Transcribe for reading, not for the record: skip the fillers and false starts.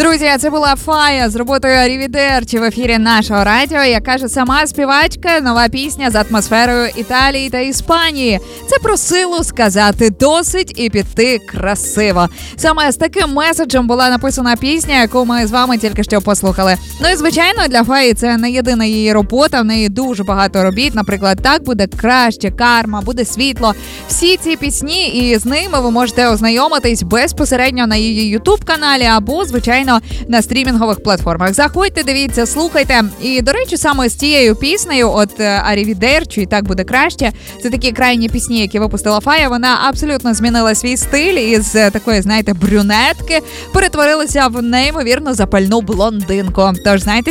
Друзі, це була Фая з роботою «Арівідерчі» в ефірі нашого радіо, яка ж сама співачка, нова пісня з атмосферою Італії та Іспанії. Це про силу сказати «досить» і піти красиво. Саме з таким меседжем була написана пісня, яку ми з вами тільки що послухали. Ну і, звичайно, для Фаї це не єдина її робота, в неї дуже багато робіт. Наприклад, «Так буде краще», «Карма», «Буде світло». Всі ці пісні, і з ними ви можете ознайомитись безпосередньо на її YouTube-каналі або, звичайно, на стрімінгових платформах. Заходьте, дивіться, слухайте. І, до речі, саме з цією піснею, от «Арівідерчі» і «Так буде краще», це такі крайні пісні, які випустила Фая. Вона абсолютно змінила свій стиль із такої, знаєте, брюнетки перетворилася в неймовірно запальну блондинку. Тож, знаєте,